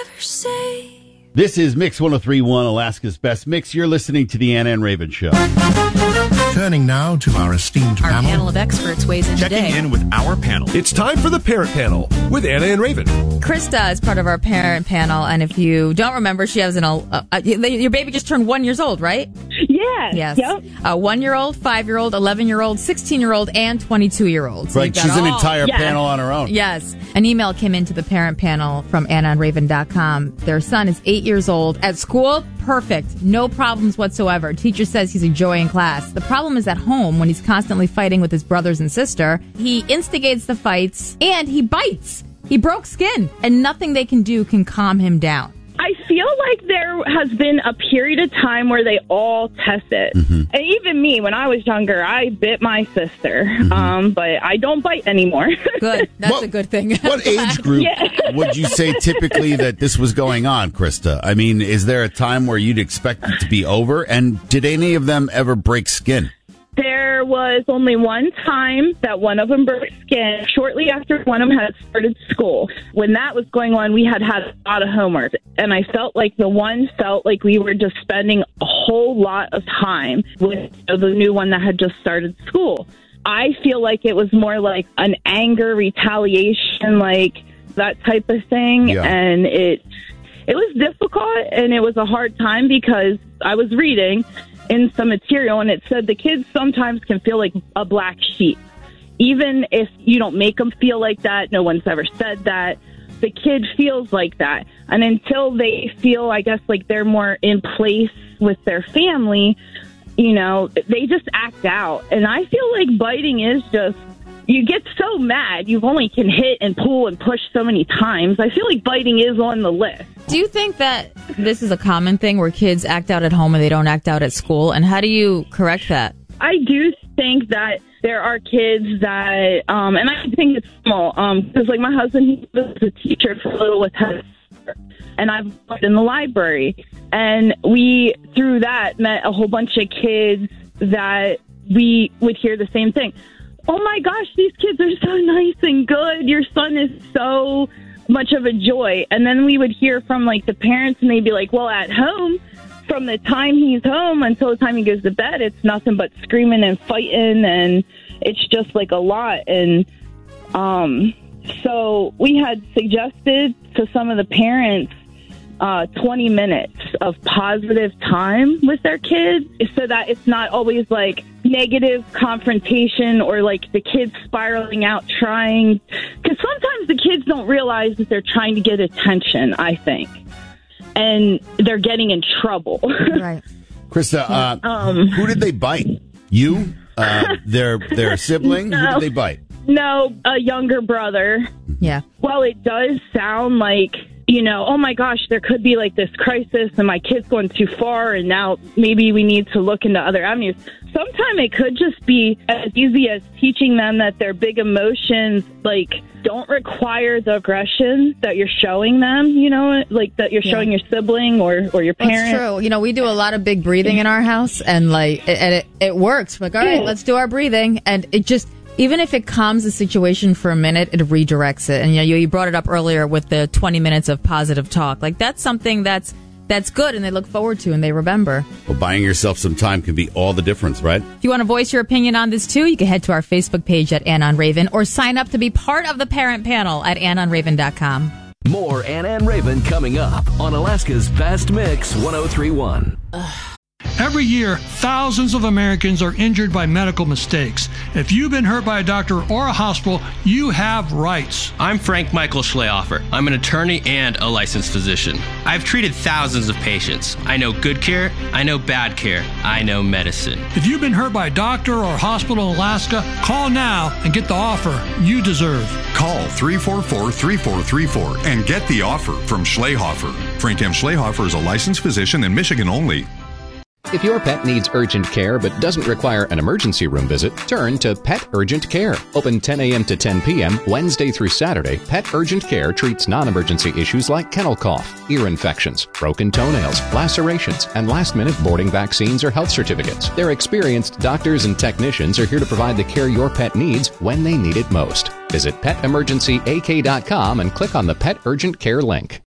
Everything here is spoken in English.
never say. This is Mix 103.1, Alaska's Best Mix. You're listening to the Anna and Raven Show. Turning now to our esteemed Our panel of experts weighs in Checking today. in with our panel. It's time for the Parent Panel with Anna and Raven. Krista is part of our parent panel, and if you don't remember, she has your baby just turned 1 year old, right? Yeah. Yes. Yep. A 1-year-old, 5-year-old, 11-year-old, 16-year-old, and 22-year-old. So Right, you've got she's an all- entire panel on her own. Yes. An email came into the parent panel from AnnaandRaven.com. Their son is 8 years old. At school, perfect. No problems whatsoever. Teacher says he's enjoying class. The problem is at home when he's constantly fighting with his brothers and sister. He instigates the fights and he bites. He broke skin, and nothing they can do can calm him down. I feel like there has been a period of time where they all test it. Mm-hmm. And even me, when I was younger, I bit my sister. But I don't bite anymore. Good. That's What- a good thing. What age group would you say typically that this was going on, Krista? I mean, is there a time where you'd expect it to be over? And did any of them ever break skin? There was only one time that one of them broke skin shortly after one of them had started school. When that was going on, we had a lot of homework, and I felt like the one felt like we were just spending a whole lot of time with the new one that had just started school. I feel like it was more like an anger retaliation, like that type of thing, Yeah. and it was difficult, and it was a hard time because I was reading in some material, and it said the kids sometimes can feel like a black sheep. Even if you don't make them feel like that, no one's ever said that, the kid feels like that. And until they feel, I guess, like they're more in place with their family, you know, they just act out. And I feel like biting is just, you get so mad, you only can hit and pull and push so many times. I feel like biting is on the list. Do you think that this is a common thing where kids act out at home and they don't act out at school? And how do you correct that? I do think that there are kids that, and I think it's small, because like my husband, he was a teacher for a little with his sister, and I've worked in the library, and we, through that, met a whole bunch of kids that we would hear the same thing. Oh my gosh, these kids are so nice and good. Your son is so much of a joy. And then we would hear from like the parents, and they'd be like, well, at home, from the time he's home until the time he goes to bed, it's nothing but screaming and fighting, and it's just like a lot. And so we had suggested to some of the parents 20 minutes of positive time with their kids so that it's not always like negative confrontation or like the kids spiraling out trying, because sometimes the kids don't realize that they're trying to get attention, I think, and they're getting in trouble. Right. Krista, who did they bite? You? Their sibling? No. Who did they bite? No, a younger brother. Yeah. Well, it does sound like, you know, oh my gosh, there could be like this crisis and my kid's going too far and now maybe we need to look into other avenues. Sometimes it could just be as easy as teaching them that their big emotions, like, don't require the aggression that you're showing them, you know, like that you're showing your sibling or your parent. That's true. You know, we do a lot of big breathing in our house, and like, it works. We're like, all right, let's do our breathing. And it just, even if it calms the situation for a minute, it redirects it. And you know, you brought it up earlier with the 20 minutes of positive talk. Like, that's something that's good, and they look forward to, and they remember. Well, buying yourself some time can be all the difference, right? If you want to voice your opinion on this, too, you can head to our Facebook page at Anna on Raven, or sign up to be part of the parent panel at AnnaandRaven.com. More Anna and Raven coming up on Alaska's Best Mix 103.1. Every year, thousands of Americans are injured by medical mistakes. If you've been hurt by a doctor or a hospital, you have rights. I'm Frank Michael Schlehofer. I'm an attorney and a licensed physician. I've treated thousands of patients. I know good care, I know bad care, I know medicine. If you've been hurt by a doctor or a hospital in Alaska, call now and get the offer you deserve. Call 344-3434 and get the offer from Schlehofer. Frank M. Schlehofer is a licensed physician in Michigan only. If your pet needs urgent care but doesn't require an emergency room visit, turn to Pet Urgent Care. Open 10 a.m. to 10 p.m. Wednesday through Saturday, Pet Urgent Care treats non-emergency issues like kennel cough, ear infections, broken toenails, lacerations, and last-minute boarding vaccines or health certificates. Their experienced doctors and technicians are here to provide the care your pet needs when they need it most. Visit PetEmergencyAK.com and click on the Pet Urgent Care link.